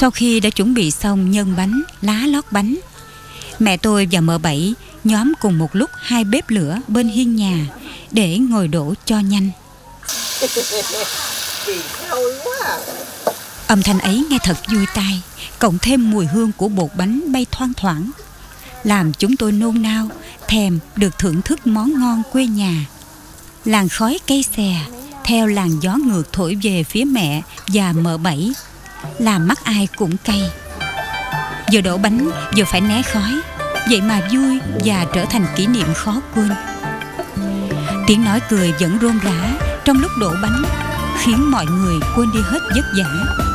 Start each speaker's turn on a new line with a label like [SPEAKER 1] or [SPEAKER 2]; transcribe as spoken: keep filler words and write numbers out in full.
[SPEAKER 1] Sau khi đã chuẩn bị xong nhân bánh, lá lót bánh, mẹ tôi và mợ Bảy nhóm cùng một lúc hai bếp lửa bên hiên nhà để ngồi đổ cho nhanh. Âm thanh ấy nghe thật vui tai, cộng thêm mùi hương của bột bánh bay thoang thoảng, làm chúng tôi nôn nao thèm được thưởng thức món ngon quê nhà. Làn khói cây xè theo làn gió ngược thổi về phía mẹ và mợ Bảy, làm mắt ai cũng cay. Vừa đổ bánh vừa phải né khói, vậy mà vui và trở thành kỷ niệm khó quên. Tiếng nói cười vẫn rôm rả trong lúc đổ bánh, khiến mọi người quên đi hết vất vả.